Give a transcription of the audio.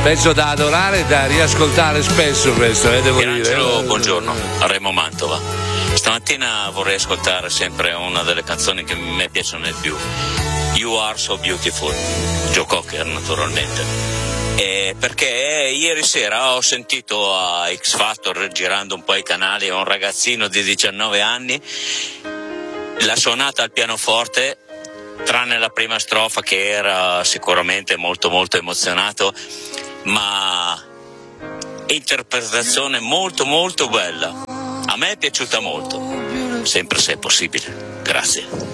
pezzo da adorare e da riascoltare spesso questo, devo Pierangelo, dire. buongiorno, Remo Mantova. Stamattina vorrei ascoltare sempre una delle canzoni che a me piacciono di più, You Are So Beautiful, Joe Cocker naturalmente. Perché ieri sera ho sentito a X Factor, girando un po' i canali, un ragazzino di 19 anni, l'ha suonata al pianoforte, tranne la prima strofa che era sicuramente molto molto emozionato, ma interpretazione molto molto bella. A me è piaciuta molto, sempre se è possibile. Grazie.